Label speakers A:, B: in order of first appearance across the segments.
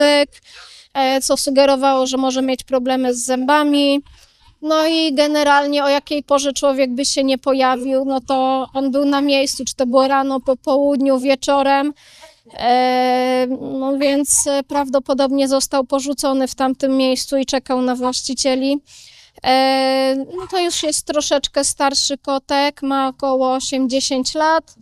A: co sugerowało, że może mieć problemy z zębami. No i generalnie o jakiej porze człowiek by się nie pojawił, no to on był na miejscu, czy to było rano, po południu, wieczorem. No więc prawdopodobnie został porzucony w tamtym miejscu i czekał na właścicieli. No to już jest troszeczkę starszy kotek, ma około 8-10 lat.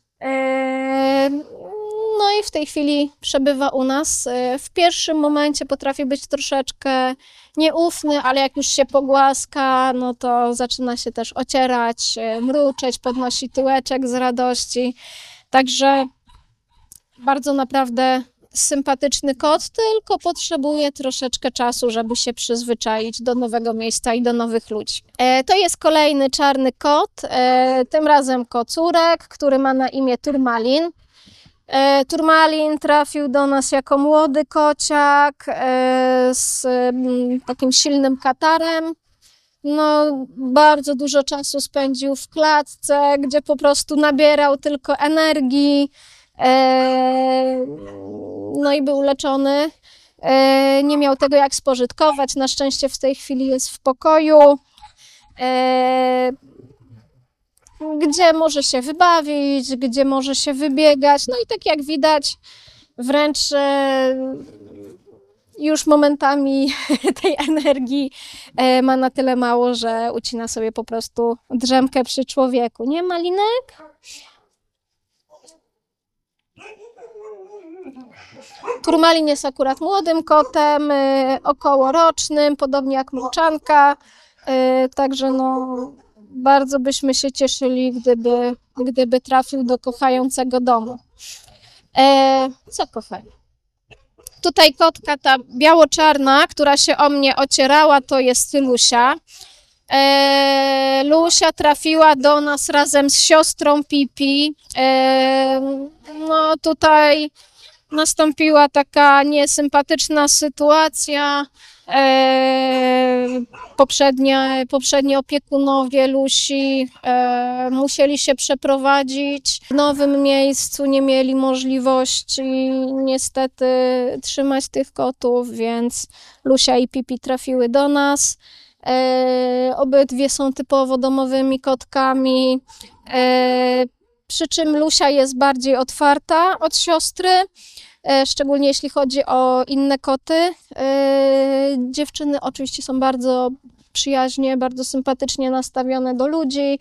A: No i w tej chwili przebywa u nas. W pierwszym momencie potrafi być troszeczkę nieufny, ale jak już się pogłaska, no to zaczyna się też ocierać, mruczeć, podnosi tyłeczek z radości. Także bardzo naprawdę sympatyczny kot, tylko potrzebuje troszeczkę czasu, żeby się przyzwyczaić do nowego miejsca i do nowych ludzi. To jest kolejny czarny kot, tym razem kocurek, który ma na imię Turmalin. Turmalin trafił do nas jako młody kociak z takim silnym katarem. No, bardzo dużo czasu spędził w klatce, gdzie po prostu nabierał tylko energii. No i był leczony. Nie miał tego jak spożytkować. Na szczęście w tej chwili jest w pokoju, gdzie może się wybawić, gdzie może się wybiegać. No i tak jak widać, wręcz już momentami tej energii ma na tyle mało, że ucina sobie po prostu drzemkę przy człowieku. Nie, Malinek? Turmalin jest akurat młodym kotem, okołorocznym, podobnie jak mruczanka, także no, bardzo byśmy się cieszyli, gdyby trafił do kochającego domu. Co kochani? Tutaj kotka ta biało-czarna, która się o mnie ocierała, to jest Lusia. Lusia trafiła do nas razem z siostrą Pipi. No tutaj nastąpiła taka niesympatyczna sytuacja. Poprzedni opiekunowie Lusi musieli się przeprowadzić w nowym miejscu, nie mieli możliwości niestety trzymać tych kotów, więc Lusia i Pipi trafiły do nas. Obydwie są typowo domowymi kotkami, przy czym Lusia jest bardziej otwarta od siostry, szczególnie jeśli chodzi o inne koty. Dziewczyny oczywiście są bardzo przyjaźnie, bardzo sympatycznie nastawione do ludzi.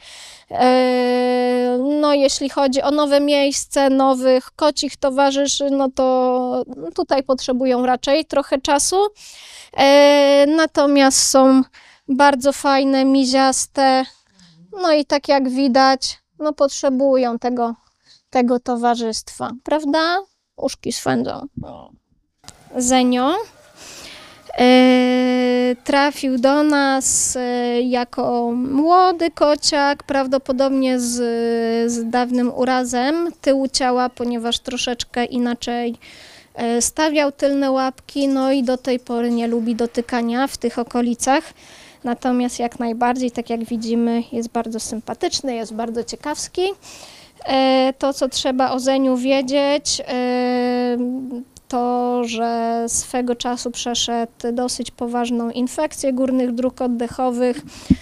A: No jeśli chodzi o nowe miejsce, nowych kocich towarzyszy, no to tutaj potrzebują raczej trochę czasu. Natomiast są bardzo fajne, miziaste, no i tak jak widać, no potrzebują tego towarzystwa, prawda? Uszki swędzą. Zenio trafił do nas jako młody kociak, prawdopodobnie z dawnym urazem tyłu ciała, ponieważ troszeczkę inaczej stawiał tylne łapki, no i do tej pory nie lubi dotykania w tych okolicach. Natomiast jak najbardziej, tak jak widzimy, jest bardzo sympatyczny, jest bardzo ciekawski. To, co trzeba o Zeniu wiedzieć, to, że swego czasu przeszedł dosyć poważną infekcję górnych dróg oddechowych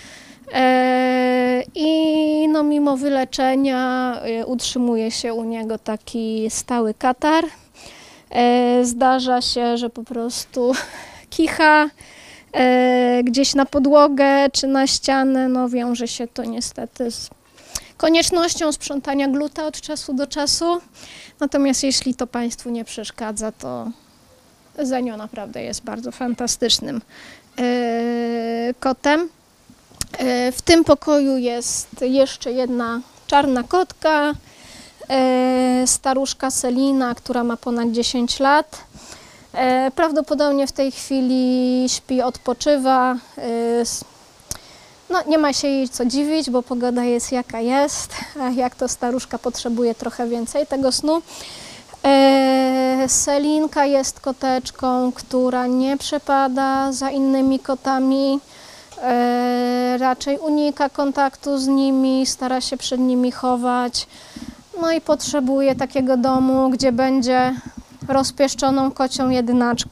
A: i no, mimo wyleczenia utrzymuje się u niego taki stały katar. Zdarza się, że po prostu kicha gdzieś na podłogę czy na ścianę. No, wiąże się to niestety z koniecznością sprzątania gluta od czasu do czasu. Natomiast jeśli to Państwu nie przeszkadza, to Zenio naprawdę jest bardzo fantastycznym kotem. W tym pokoju jest jeszcze jedna czarna kotka, staruszka Selina, która ma ponad 10 lat. Prawdopodobnie w tej chwili śpi, odpoczywa. No, nie ma się jej co dziwić, bo pogoda jest jaka jest, a jak to staruszka potrzebuje trochę więcej tego snu. Selinka jest koteczką, która nie przepada za innymi kotami, raczej unika kontaktu z nimi, stara się przed nimi chować. No i potrzebuje takiego domu, gdzie będzie rozpieszczoną kocią jedynaczką.